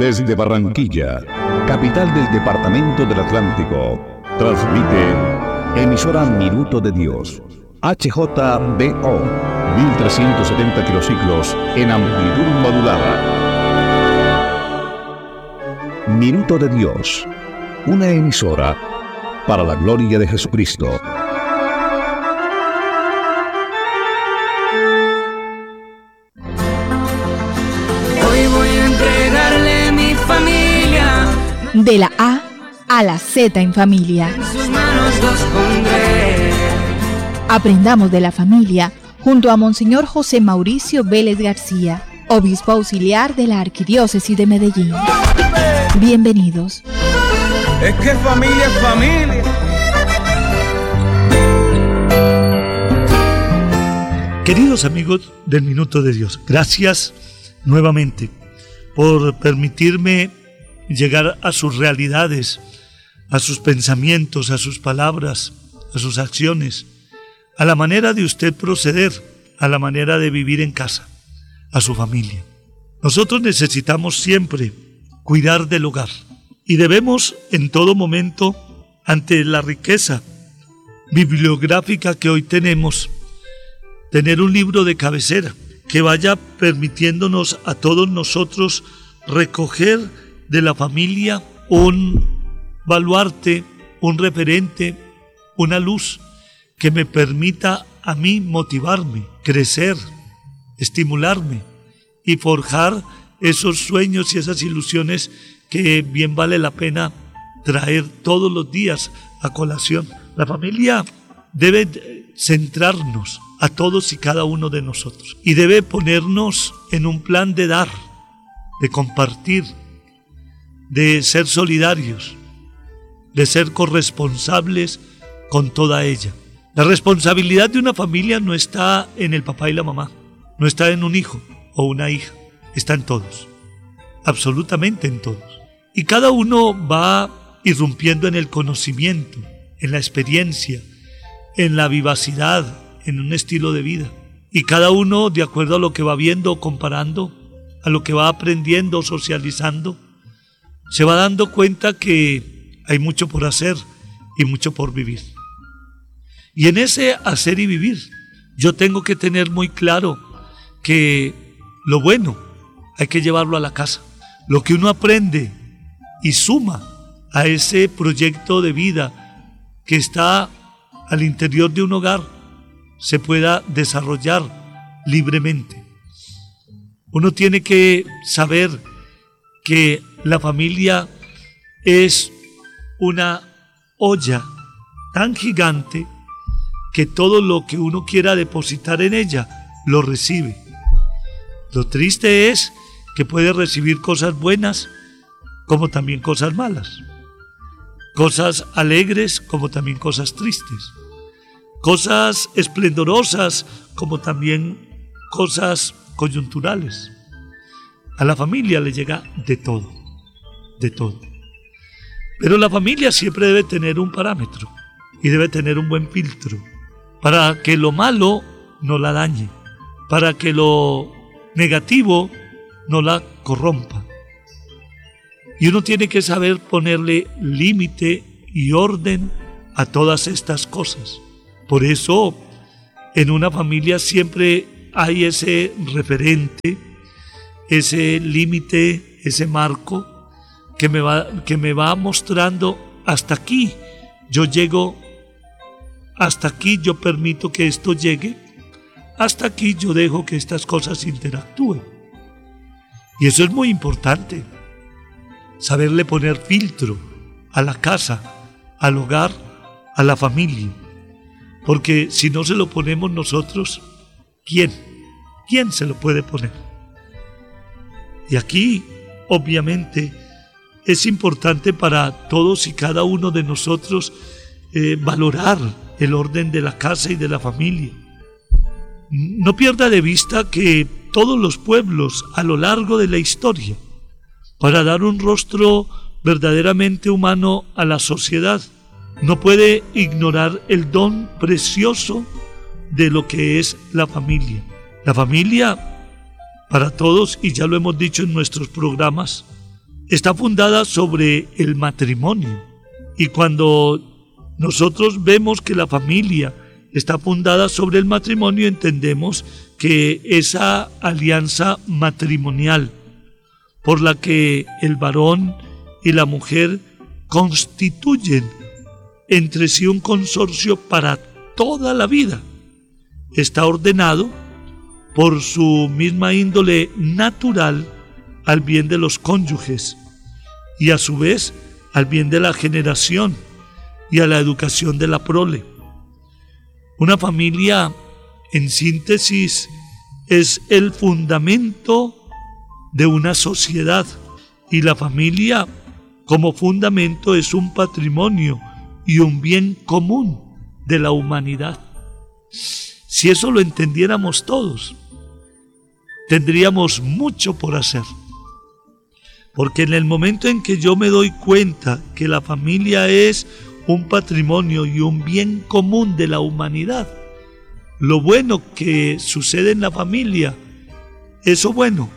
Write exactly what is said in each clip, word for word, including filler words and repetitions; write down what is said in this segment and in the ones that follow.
Desde Barranquilla, capital del departamento del Atlántico, transmite emisora Minuto de Dios, H J B O, mil trescientos setenta kilociclos en amplitud modulada. Minuto de Dios, una emisora para la gloria de Jesucristo. Hoy voy a entregarle mi familia. De la A a la Z en familia. En sus manos los pondré. Aprendamos de la familia junto a Monseñor José Mauricio Vélez García, obispo auxiliar de la Arquidiócesis de Medellín. Bienvenidos. Es que familia es familia. Queridos amigos del Minuto de Dios, gracias nuevamente por permitirme llegar a sus realidades, a sus pensamientos, a sus palabras, a sus acciones, a la manera de usted proceder, a la manera de vivir en casa, a su familia. Nosotros necesitamos siempre cuidar del hogar y debemos en todo momento, ante la riqueza bibliográfica que hoy tenemos, tener un libro de cabecera que vaya permitiéndonos a todos nosotros recoger de la familia un baluarte, un referente, una luz que me permita a mí motivarme, crecer, estimularme y forjar esos sueños y esas ilusiones que bien vale la pena traer todos los días a colación. La familia debe centrarnos a todos y cada uno de nosotros y debe ponernos en un plan de dar, de compartir, de ser solidarios, de ser corresponsables con toda ella. La responsabilidad de una familia no está en el papá y la mamá, no está en un hijo o una hija, está en todos, absolutamente en todos. Y cada uno va irrumpiendo en el conocimiento, en la experiencia, en la vivacidad, en un estilo de vida. Y cada uno, de acuerdo a lo que va viendo, comparando, a lo que va aprendiendo, socializando, se va dando cuenta que hay mucho por hacer y mucho por vivir. Y en ese hacer y vivir, yo tengo que tener muy claro que lo bueno hay que llevarlo a la casa. Lo que uno aprende y suma a ese proyecto de vida que está al interior de un hogar, se pueda desarrollar libremente. Uno tiene que saber que la familia es una olla tan gigante que todo lo que uno quiera depositar en ella lo recibe. Lo triste es que puede recibir cosas buenas como también cosas malas, cosas alegres como también cosas tristes, cosas esplendorosas como también cosas coyunturales. A la familia le llega de todo, de todo. Pero la familia siempre debe tener un parámetro y debe tener un buen filtro para que lo malo no la dañe, para que lo negativo no la corrompa. Y uno tiene que saber ponerle límite y orden a todas estas cosas. Por eso, en una familia siempre hay ese referente, ese límite, ese marco que me va, que me va mostrando hasta aquí. Yo llego, hasta aquí yo permito que esto llegue, hasta aquí yo dejo que estas cosas interactúen. Y eso es muy importante, saberle poner filtro a la casa, al hogar, a la familia. Porque si no se lo ponemos nosotros, ¿quién? ¿Quién se lo puede poner? Y aquí, obviamente, es importante para todos y cada uno de nosotros eh, valorar el orden de la casa y de la familia. No pierda de vista que todos los pueblos a lo largo de la historia, para dar un rostro verdaderamente humano a la sociedad, no puede ignorar el don precioso de lo que es la familia. La familia, para todos, y ya lo hemos dicho en nuestros programas, está fundada sobre el matrimonio. Y cuando nosotros vemos que la familia está fundada sobre el matrimonio, entendemos que esa alianza matrimonial por la que el varón y la mujer constituyen entre sí un consorcio para toda la vida está ordenado por su misma índole natural al bien de los cónyuges y a su vez al bien de la generación y a la educación de la prole. Una familia, en síntesis, es el fundamento de una sociedad, y la familia como fundamento es un patrimonio y un bien común de la humanidad. Si eso lo entendiéramos todos, tendríamos mucho por hacer. Porque en el momento en que yo me doy cuenta que la familia es un patrimonio y un bien común de la humanidad, lo bueno que sucede en la familia, eso bueno,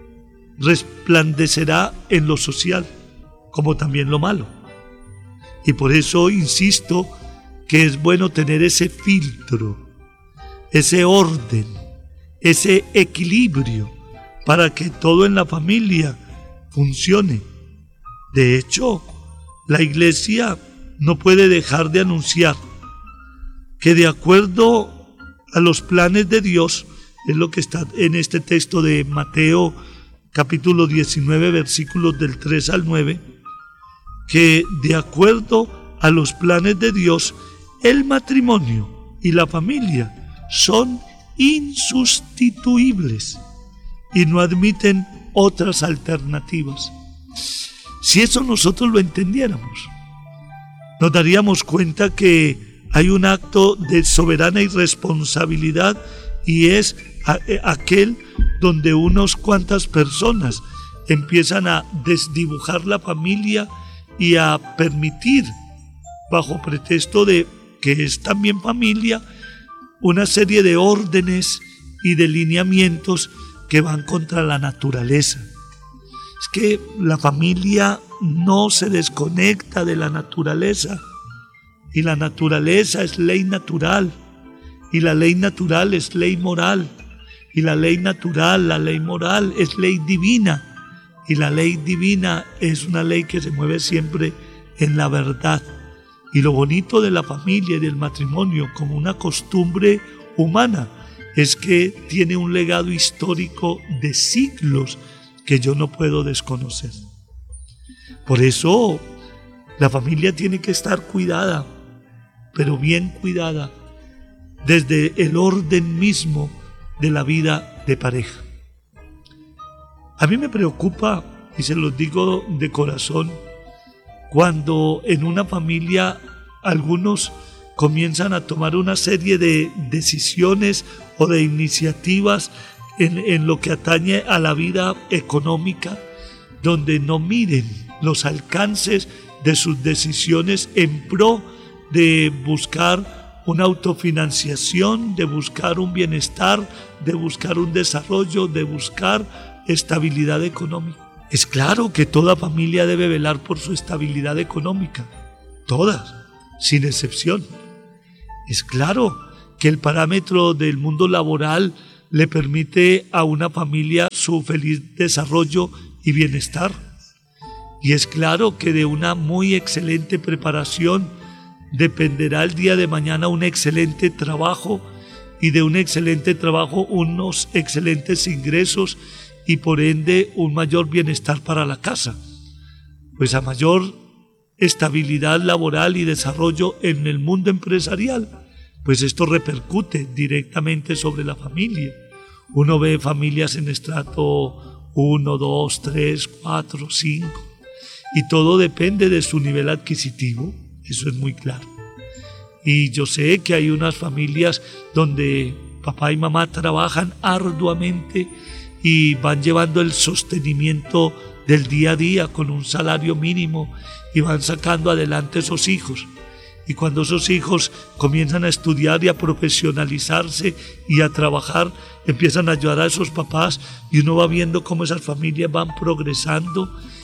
resplandecerá en lo social, como también lo malo. Y por eso insisto que es bueno tener ese filtro, ese orden, ese equilibrio, para que todo en la familia funcione. De hecho, la Iglesia no puede dejar de anunciar que de acuerdo a los planes de Dios, es lo que está en este texto de Mateo capítulo diecinueve, versículos del tres al nueve, que de acuerdo a los planes de Dios, el matrimonio y la familia son insustituibles y no admiten otras alternativas. Si eso nosotros lo entendiéramos, nos daríamos cuenta que hay un acto de soberana irresponsabilidad, y es aquel donde unas cuantas personas empiezan a desdibujar la familia y a permitir, bajo pretexto de que es también familia, una serie de órdenes y de lineamientos que van contra la naturaleza. Es que la familia no se desconecta de la naturaleza, y la naturaleza es ley natural, y la ley natural es ley moral, y la ley natural, la ley moral es ley divina, y la ley divina es una ley que se mueve siempre en la verdad. Y lo bonito de la familia y del matrimonio como una costumbre humana es que tiene un legado histórico de siglos que yo no puedo desconocer. Por eso la familia tiene que estar cuidada, pero bien cuidada, desde el orden mismo de la vida de pareja. A mí me preocupa, y se los digo de corazón, cuando en una familia algunos comienzan a tomar una serie de decisiones o de iniciativas en, en lo que atañe a la vida económica, donde no miren los alcances de sus decisiones en pro de buscar una autofinanciación, de buscar un bienestar, de buscar un desarrollo, de buscar estabilidad económica. Es claro que toda familia debe velar por su estabilidad económica, todas, sin excepción. Es claro que el parámetro del mundo laboral le permite a una familia su feliz desarrollo y bienestar. Y es claro que de una muy excelente preparación dependerá el día de mañana un excelente trabajo, y de un excelente trabajo unos excelentes ingresos y por ende un mayor bienestar para la casa. Pues a mayor estabilidad laboral y desarrollo en el mundo empresarial, pues esto repercute directamente sobre la familia. Uno ve familias en estrato uno, dos, tres, cuatro, cinco, y todo depende de su nivel adquisitivo, eso es muy claro. Y yo sé que hay unas familias donde papá y mamá trabajan arduamente y van llevando el sostenimiento del día a día con un salario mínimo y van sacando adelante esos hijos. Y cuando esos hijos comienzan a estudiar y a profesionalizarse y a trabajar, empiezan a ayudar a esos papás, y uno va viendo cómo esas familias van progresando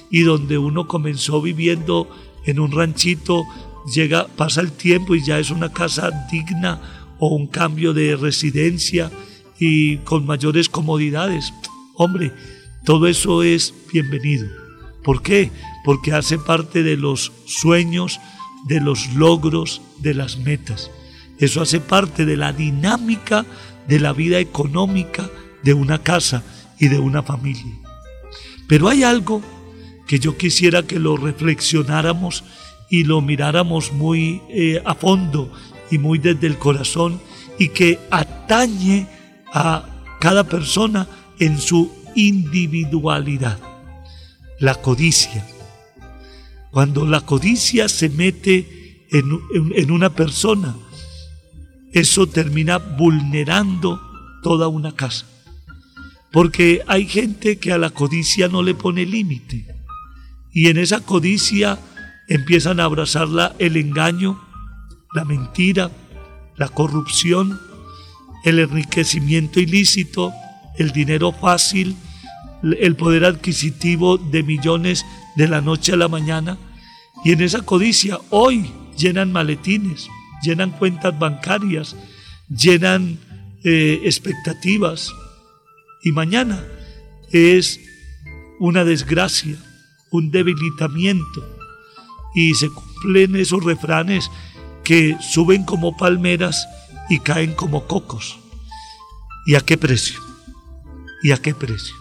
y donde uno comenzó viviendo en un ranchito, llega, pasa el tiempo y ya es una casa digna o un cambio de residencia y con mayores comodidades. Hombre, todo eso es bienvenido. ¿Por qué? Porque hace parte de los sueños, de los logros, de las metas. Eso hace parte de la dinámica de la vida económica de una casa y de una familia. Pero hay algo que yo quisiera que lo reflexionáramos y lo miráramos muy eh, a fondo y muy desde el corazón, y que atañe a cada persona en su individualidad. La codicia. Cuando la codicia se mete en, en, en una persona, eso termina vulnerando toda una casa. Porque hay gente que a la codicia no le pone límite. Y en esa codicia empiezan a abrazarla el engaño, la mentira, la corrupción, el enriquecimiento ilícito, el dinero fácil, el poder adquisitivo de millones de la noche a la mañana. Y en esa codicia hoy llenan maletines, llenan cuentas bancarias, llenan eh, expectativas, y mañana es una desgracia, un debilitamiento, y se cumplen esos refranes que suben como palmeras y caen como cocos. ¿Y a qué precio? ¿Y a qué precio?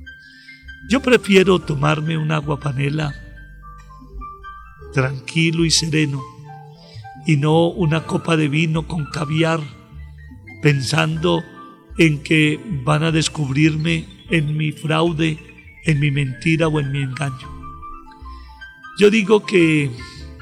Yo prefiero tomarme un aguapanela tranquilo y sereno, y no una copa de vino con caviar, pensando en que van a descubrirme en mi fraude, en mi mentira o en mi engaño. Yo digo que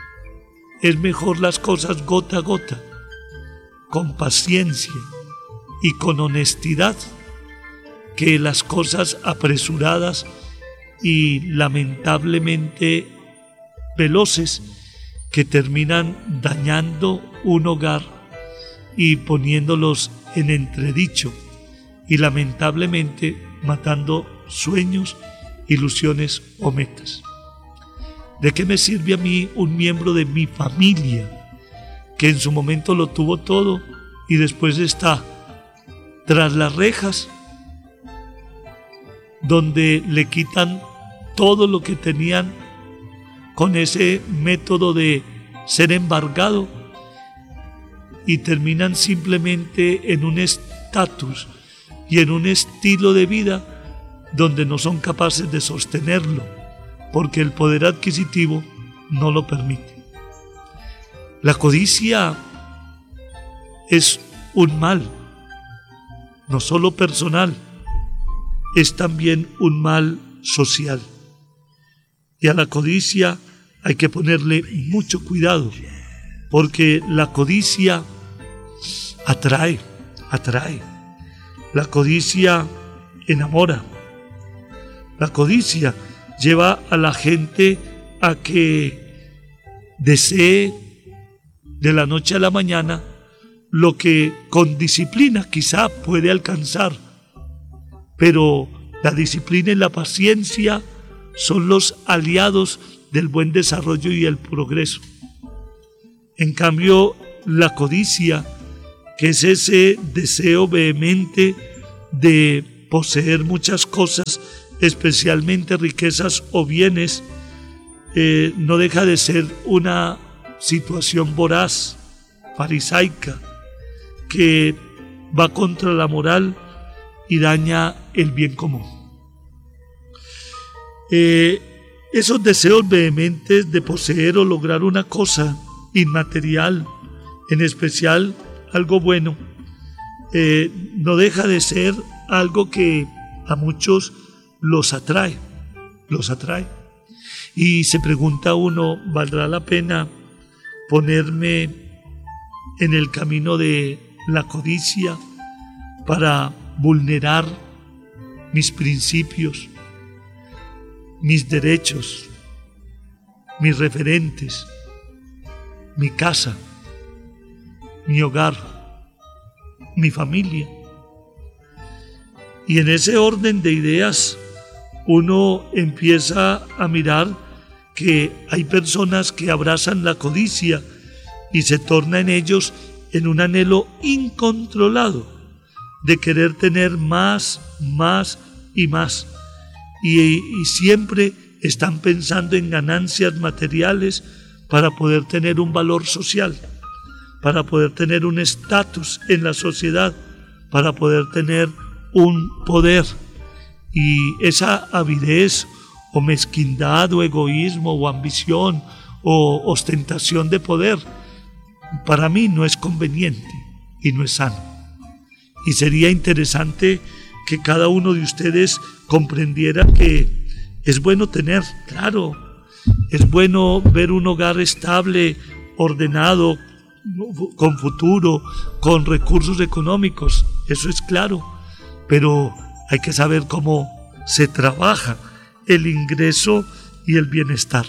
es mejor las cosas gota a gota, con paciencia y con honestidad, que las cosas apresuradas y lamentablemente veloces, que terminan dañando un hogar y poniéndolos en entredicho y lamentablemente matando sueños, ilusiones o metas. ¿De qué me sirve a mí un miembro de mi familia que en su momento lo tuvo todo y después está tras las rejas, donde le quitan todo lo que tenían con ese método de ser embargado, y terminan simplemente en un estatus y en un estilo de vida donde no son capaces de sostenerlo, porque el poder adquisitivo no lo permite? La codicia es un mal, no solo personal, es también un mal social. Y a la codicia hay que ponerle mucho cuidado, porque la codicia atrae, atrae. La codicia enamora. La codicia lleva a la gente a que desee de la noche a la mañana lo que con disciplina quizá puede alcanzar, pero la disciplina y la paciencia son los aliados del buen desarrollo y el progreso. En cambio, la codicia, que es ese deseo vehemente de poseer muchas cosas, especialmente riquezas o bienes, eh, no deja de ser una situación voraz, farisaica, que va contra la moral y daña el bien común. Eh, esos deseos vehementes de poseer o lograr una cosa inmaterial, en especial algo bueno, eh, no deja de ser algo que a muchos los atrae, los atrae. Y se pregunta uno, ¿valdrá la pena ponerme en el camino de la codicia para vulnerar mis principios, mis derechos, mis referentes, mi casa, mi hogar, mi familia? Y en ese orden de ideas, uno empieza a mirar que hay personas que abrazan la codicia y se torna en ellos en un anhelo incontrolado de querer tener más, más y más. Y, y siempre están pensando en ganancias materiales para poder tener un valor social, para poder tener un estatus en la sociedad, para poder tener un poder. Y esa avidez o mezquindad o egoísmo o ambición o ostentación de poder para mí no es conveniente y no es sano. Y sería interesante que cada uno de ustedes comprendiera que es bueno tener, claro, es bueno ver un hogar estable, ordenado, con futuro, con recursos económicos, eso es claro, pero hay que saber cómo se trabaja el ingreso y el bienestar.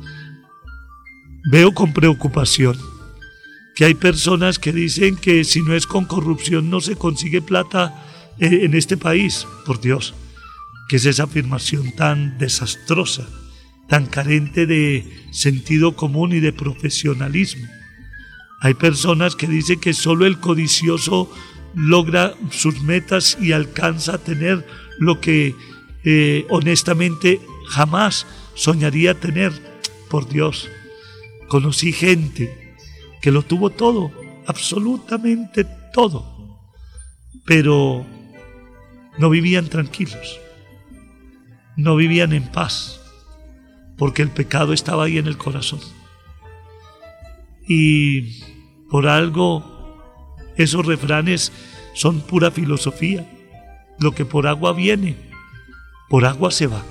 Veo con preocupación que hay personas que dicen que si no es con corrupción no se consigue plata en este país. Por Dios, ¿qué es esa afirmación tan desastrosa, tan carente de sentido común y de profesionalismo? Hay personas que dicen que solo el codicioso logra sus metas y alcanza a tener lo que eh, honestamente jamás soñaría tener. Por Dios, conocí gente que lo tuvo todo, absolutamente todo, pero no vivían tranquilos, no vivían en paz, porque el pecado estaba ahí en el corazón. Y por algo esos refranes son pura filosofía. Lo que por agua viene, por agua se va.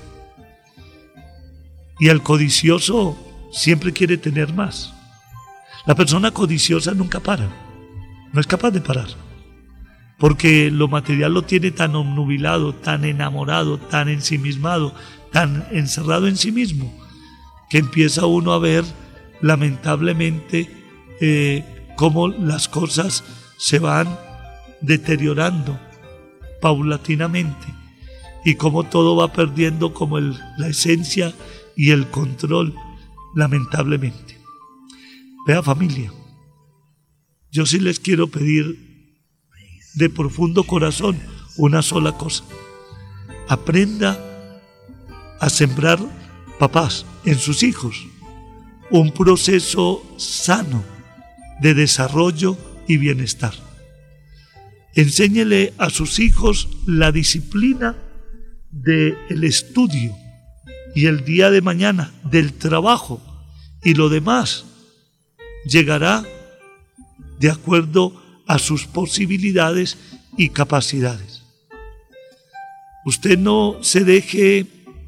Y el codicioso siempre quiere tener más. La persona codiciosa nunca para, no es capaz de parar, porque lo material lo tiene tan obnubilado, tan enamorado, tan ensimismado, tan encerrado en sí mismo, que empieza uno a ver lamentablemente eh, cómo las cosas se van deteriorando paulatinamente y cómo todo va perdiendo como el, la esencia y el control, lamentablemente. Vea, familia, yo sí les quiero pedir de profundo corazón una sola cosa. Aprenda a sembrar, papás, en sus hijos un proceso sano de desarrollo y bienestar. Enséñele a sus hijos la disciplina del estudio y el día de mañana del trabajo, y lo demás llegará de acuerdo a sus posibilidades y capacidades. Usted no se deje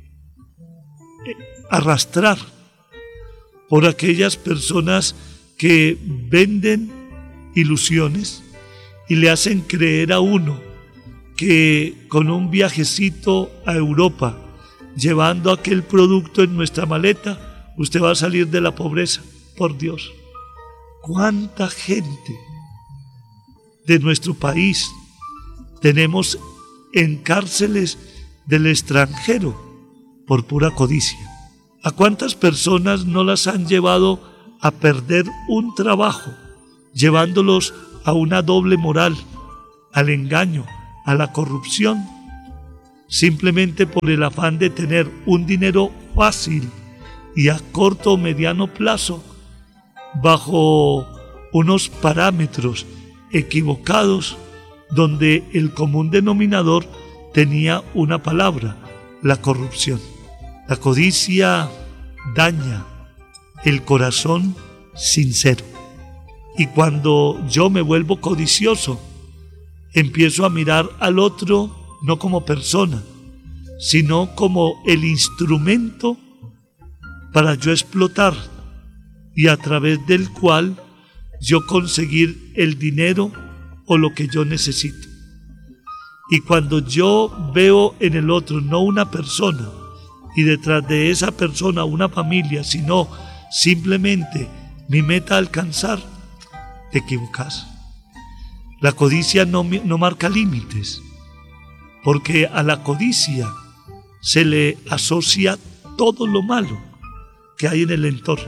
arrastrar por aquellas personas que venden ilusiones y le hacen creer a uno que con un viajecito a Europa, llevando aquel producto en nuestra maleta, usted va a salir de la pobreza. Por Dios, ¿cuánta gente de nuestro país tenemos en cárceles del extranjero por pura codicia? ¿A cuántas personas no las han llevado a perder un trabajo, llevándolos a una doble moral, al engaño, a la corrupción, simplemente por el afán de tener un dinero fácil y a corto o mediano plazo, bajo unos parámetros equivocados, donde el común denominador tenía una palabra: la corrupción? La codicia daña el corazón sincero. Y cuando yo me vuelvo codicioso, empiezo a mirar al otro no como persona, sino como el instrumento para yo explotar y a través del cual yo conseguir el dinero o lo que yo necesito. Y cuando yo veo en el otro no una persona y detrás de esa persona una familia, sino simplemente mi meta a alcanzar, te equivocas. La codicia no, no marca límites, porque a la codicia se le asocia todo lo malo que hay en el entorno.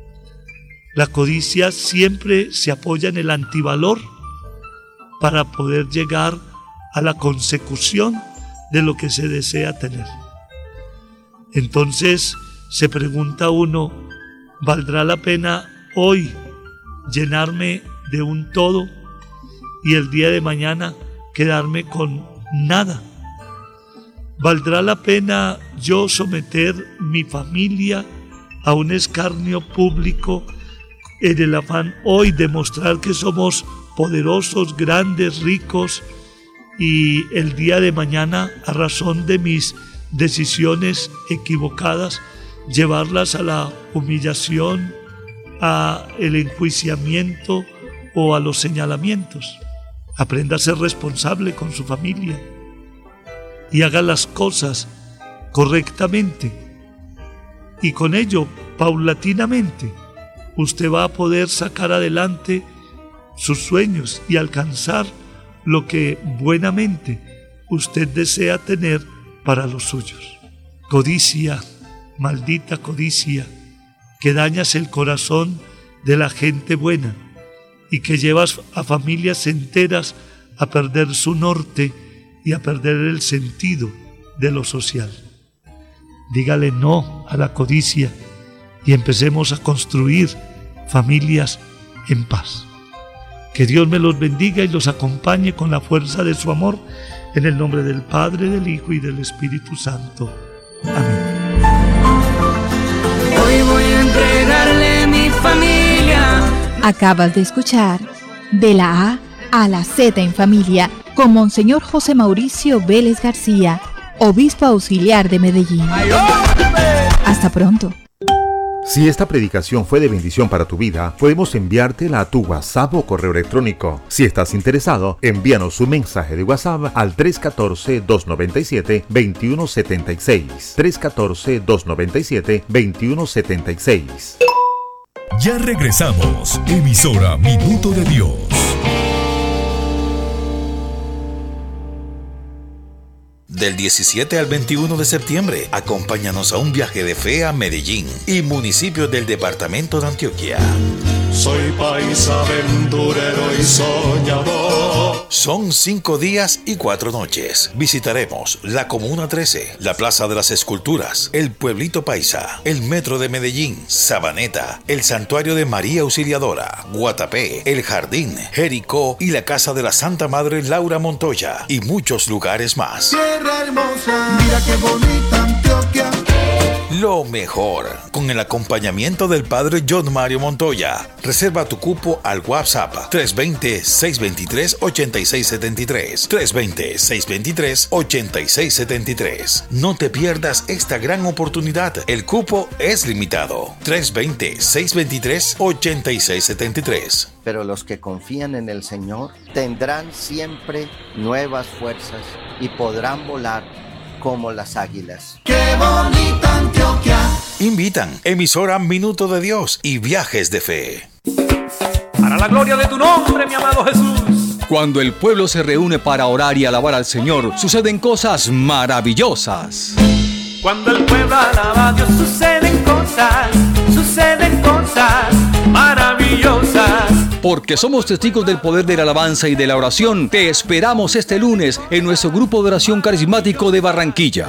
La codicia siempre se apoya en el antivalor para poder llegar a la consecución de lo que se desea tener. Entonces se pregunta uno, ¿valdrá la pena hoy llenarme de un todo y el día de mañana quedarme con nada? ¿Valdrá la pena yo someter mi familia a un escarnio público en el afán hoy de mostrar que somos poderosos, grandes, ricos, y el día de mañana, a razón de mis decisiones equivocadas, llevarlas a la humillación, a el enjuiciamiento o a los señalamientos? Aprenda a ser responsable con su familia y haga las cosas correctamente, y con ello, paulatinamente, usted va a poder sacar adelante sus sueños y alcanzar lo que buenamente usted desea tener para los suyos. Codicia, maldita codicia, que dañas el corazón de la gente buena y que llevas a familias enteras a perder su norte y a perder el sentido de lo social. Dígale no a la codicia y empecemos a construir familias en paz. Que Dios me los bendiga y los acompañe con la fuerza de su amor, en el nombre del Padre, del Hijo y del Espíritu Santo. Amén. Hoy voy a entregarle mi familia. Acabas de escuchar De la A a la Z en Familia con Monseñor José Mauricio Vélez García, obispo auxiliar de Medellín. Hasta pronto. Si esta predicación fue de bendición para tu vida, podemos enviártela a tu WhatsApp o correo electrónico. Si estás interesado, envíanos un mensaje de WhatsApp al tres uno cuatro, dos nueve siete, dos uno siete seis. tres uno cuatro, dos nueve siete, dos uno siete seis. Ya regresamos. Emisora Minuto de Dios. Del diecisiete al veintiuno de septiembre, acompáñanos a un viaje de fe a Medellín y municipios del departamento de Antioquia. Soy paisa aventurero y soñador. Son cinco días y cuatro noches. Visitaremos la Comuna trece, la Plaza de las Esculturas, el Pueblito Paisa, el Metro de Medellín, Sabaneta, el Santuario de María Auxiliadora, Guatapé, el Jardín, Jericó y la Casa de la Santa Madre Laura Montoya y muchos lugares más. Tierra hermosa, mira qué bonita Antioquia. Lo mejor, con el acompañamiento del Padre John Mario Montoya. Reserva tu cupo al WhatsApp tres dos cero, seis dos tres, ocho seis siete tres, tres dos cero, seis dos tres, ocho seis siete tres. No te pierdas esta gran oportunidad. El cupo es limitado. tres dos cero, seis dos tres, ocho seis siete tres. Pero los que confían en el Señor tendrán siempre nuevas fuerzas y podrán volar como las águilas. ¡Qué bonita Antioquia! Invitan Emisora Minuto de Dios y Viajes de Fe. Para la gloria de tu nombre, mi amado Jesús. Cuando el pueblo se reúne para orar y alabar al Señor, suceden cosas maravillosas. Cuando el pueblo alaba a Dios, suceden cosas, suceden cosas maravillosas. Porque somos testigos del poder de la alabanza y de la oración, te esperamos este lunes en nuestro grupo de oración carismático de Barranquilla.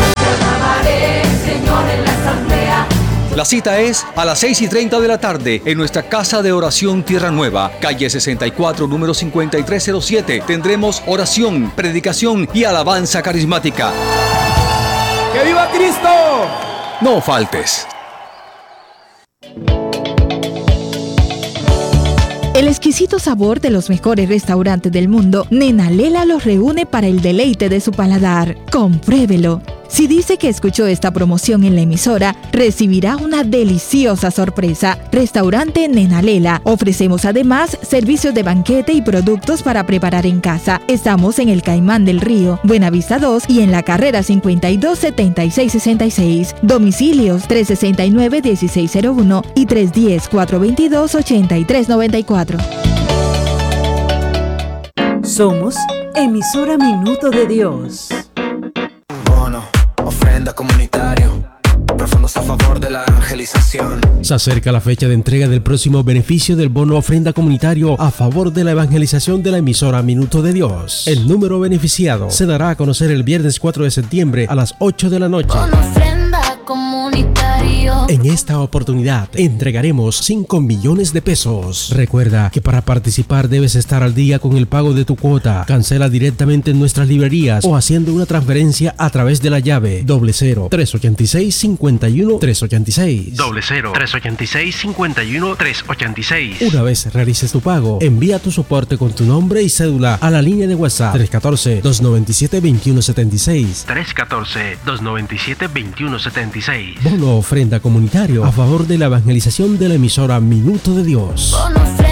La cita es a las seis y treinta de la tarde en nuestra Casa de Oración Tierra Nueva, calle sesenta y cuatro, número cincuenta y tres cero siete. Tendremos oración, predicación y alabanza carismática. ¡Que viva Cristo! No faltes. El exquisito sabor de los mejores restaurantes del mundo, Nena Lela los reúne para el deleite de su paladar. Compruébelo. Si dice que escuchó esta promoción en la emisora, recibirá una deliciosa sorpresa. Restaurante Nena Lela. Ofrecemos además servicios de banquete y productos para preparar en casa. Estamos en el Caimán del Río, Buenavista dos y en la carrera cincuenta y dos, setenta y seis sesenta y seis. Domicilios tres sesenta y nueve, dieciséis cero uno y tres uno cero, cuatro dos dos, ocho tres nueve cuatro. Somos Emisora Minuto de Dios. Bono, ofrenda. ofrenda comunitario, profundos a favor de la evangelización. Se acerca la fecha de entrega del próximo beneficio del bono ofrenda comunitario a favor de la evangelización de la emisora Minuto de Dios. El número beneficiado se dará a conocer el viernes cuatro de septiembre a las ocho de la noche. Bono ofrenda comunitario. En esta oportunidad entregaremos cinco millones de pesos. Recuerda que para participar debes estar al día con el pago de tu cuota. Cancela directamente en nuestras librerías o haciendo una transferencia a través de la llave doble cero tres ochenta y seis cincuenta y uno tres ochenta y seis. Doble cero tres ochenta y seis cincuenta y uno tres ochenta y seis. Una vez realices tu pago, envía tu soporte con tu nombre y cédula a la línea de WhatsApp tres uno cuatro, dos nueve siete, dos uno siete seis. tres uno cuatro, dos nueve siete, dos uno siete seis. Bono ofrenda comunitario a favor de la evangelización de la emisora Minuto de Dios. Bono